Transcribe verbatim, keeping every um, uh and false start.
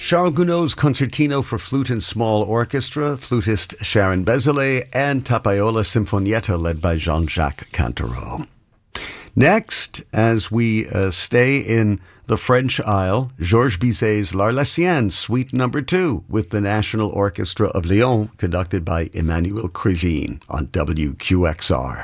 Charles Gounod's Concertino for Flute and Small Orchestra, flutist Sharon Bezalé, and Tapaiola Sinfonietta led by Jean-Jacques Cantereau. Next, as we uh, stay in the French Isle, Georges Bizet's L'Arlésienne, Suite Number Two, with the National Orchestra of Lyon, conducted by Emmanuel Krivine on W Q X R.